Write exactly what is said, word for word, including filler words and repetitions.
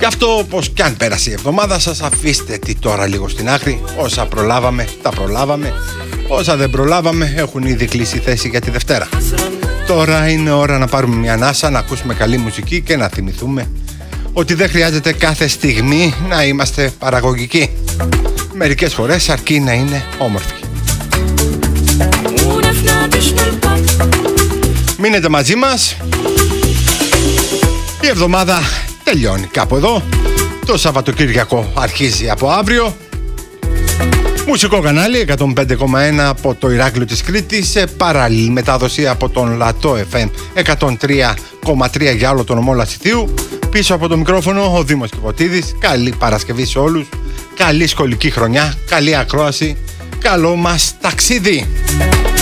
Γι' αυτό, πως κι αν πέρασε η εβδομάδα σας, αφήστε τη τώρα λίγο στην άκρη. Όσα προλάβαμε, τα προλάβαμε. Όσα δεν προλάβαμε, έχουν ήδη κλείσει θέση για τη Δευτέρα. Τώρα είναι ώρα να πάρουμε μια ανάσα, να ακούσουμε καλή μουσική και να θυμηθούμε ότι δεν χρειάζεται κάθε στιγμή να είμαστε παραγωγικοί. Μερικές φορές αρκεί να είναι όμορφοι. Μείνετε μαζί μας. Η εβδομάδα τελειώνει κάπου εδώ. Το Σαββατοκύριακο αρχίζει από αύριο. Μουσικό κανάλι εκατόν πέντε κόμμα ένα από το Ηράκλειο της Κρήτης, σε παράλληλη μετάδοση από τον Λατό εφ εμ εκατόν τρία κόμμα τρία για όλο τον ομό Λασιθίου. Πίσω από το μικρόφωνο ο Δήμος Κιβωτίδης. Καλή Παρασκευή σε όλους. Καλή σχολική χρονιά, καλή ακρόαση, καλό μας ταξίδι.